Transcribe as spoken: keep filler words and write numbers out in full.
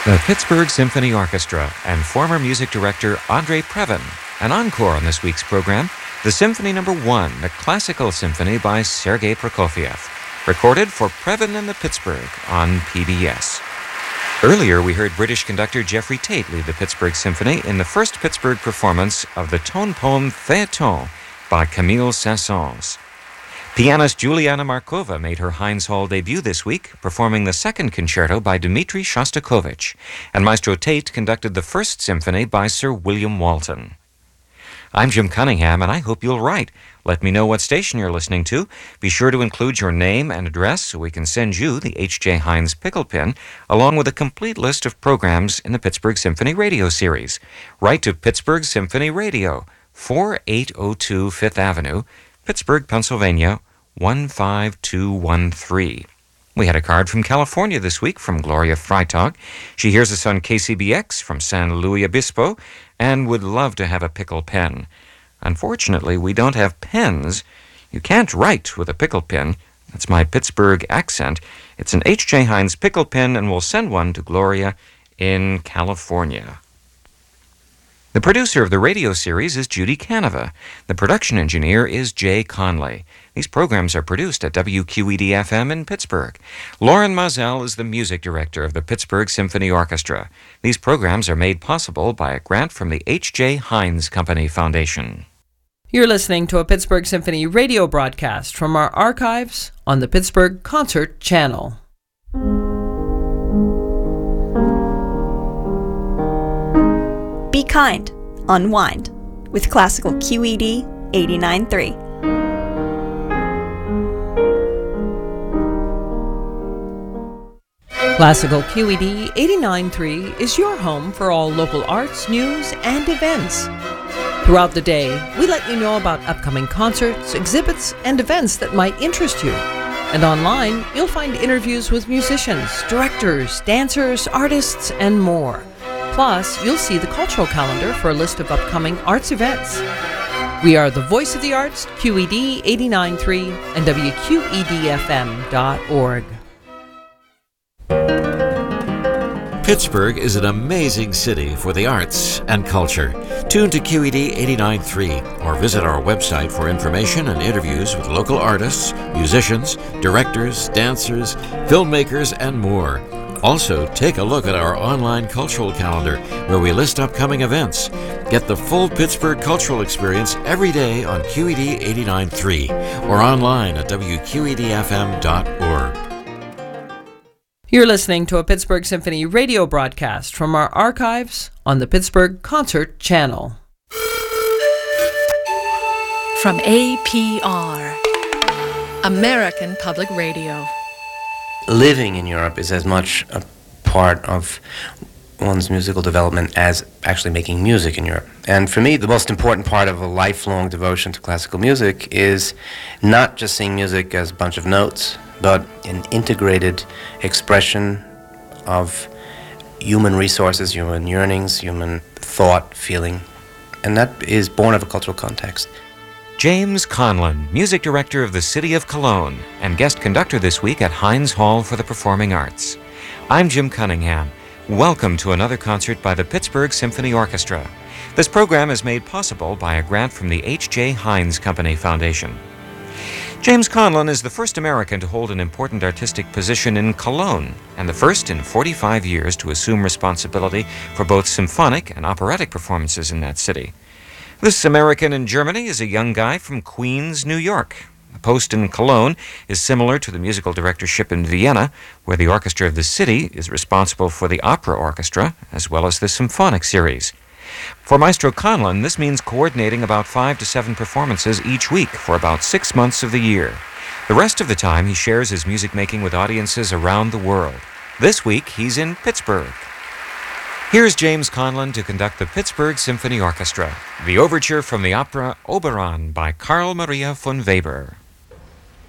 The Pittsburgh Symphony Orchestra and former music director Andre Previn. An encore on this week's program, the Symphony Number One, the classical symphony by Sergei Prokofiev, recorded for Previn and the Pittsburgh on P B S. Earlier, we heard British conductor Jeffrey Tate lead the Pittsburgh Symphony in the first Pittsburgh performance of the tone poem Phaeton by Camille Saint-Saëns. Pianist Juliana Markova made her Heinz Hall debut this week, performing the second concerto by Dmitri Shostakovich, and Maestro Tate conducted the first symphony by Sir William Walton. I'm Jim Cunningham, and I hope you'll write. Let me know what station you're listening to. Be sure to include your name and address so we can send you the H J Heinz Pickle Pin, along with a complete list of programs in the Pittsburgh Symphony Radio series. Write to Pittsburgh Symphony Radio, forty-eight oh two Fifth Avenue, Pittsburgh, Pennsylvania, one five two one three. We had a card from California this week from Gloria Freitag. She hears us on K C B X from San Luis Obispo and would love to have a pickle pen. Unfortunately, we don't have pens. You can't write with a pickle pen. That's my Pittsburgh accent. It's an H J Heinz pickle pen, and we'll send one to Gloria in California. The producer of the radio series is Judy Canova. The production engineer is Jay Conley. These programs are produced at W Q E D F M in Pittsburgh. Lauren Mazel is the music director of the Pittsburgh Symphony Orchestra. These programs are made possible by a grant from the H J Heinz Company Foundation. You're listening to a Pittsburgh Symphony radio broadcast from our archives on the Pittsburgh Concert Channel. Be kind, unwind with Classical Q E D eighty-nine point three. Classical Q E D eighty-nine point three is your home for all local arts, news, and events. Throughout the day, we let you know about upcoming concerts, exhibits, and events that might interest you. And online, you'll find interviews with musicians, directors, dancers, artists, and more. Plus, you'll see the cultural calendar for a list of upcoming arts events. We are the voice of the arts, Q E D eighty-nine point three and W Q E D F M dot org. Pittsburgh is an amazing city for the arts and culture. Tune to Q E D eighty-nine point three or visit our website for information and interviews with local artists, musicians, directors, dancers, filmmakers, and more. Also, take a look at our online cultural calendar where we list upcoming events. Get the full Pittsburgh cultural experience every day on Q E D eighty-nine point three or online at W Q E D F M dot org. You're listening to a Pittsburgh Symphony radio broadcast from our archives on the Pittsburgh Concert Channel. From A P R, American Public Radio. Living in Europe is as much a part of one's musical development as actually making music in Europe. And for me, the most important part of a lifelong devotion to classical music is not just seeing music as a bunch of notes, but an integrated expression of human resources, human yearnings, human thought, feeling, and that is born of a cultural context. James Conlon, music director of the City of Cologne, and guest conductor this week at Heinz Hall for the Performing Arts. I'm Jim Cunningham. Welcome to another concert by the Pittsburgh Symphony Orchestra. This program is made possible by a grant from the H J Heinz Company Foundation. James Conlon is the first American to hold an important artistic position in Cologne, and the first in forty-five years to assume responsibility for both symphonic and operatic performances in that city. This American in Germany is a young guy from Queens, New York. The post in Cologne is similar to the musical directorship in Vienna, where the orchestra of the city is responsible for the opera orchestra as well as the symphonic series. For Maestro Conlon, this means coordinating about five to seven performances each week for about six months of the year. The rest of the time, he shares his music making with audiences around the world. This week, he's in Pittsburgh. Here's James Conlon to conduct the Pittsburgh Symphony Orchestra, the overture from the opera Oberon by Carl Maria von Weber.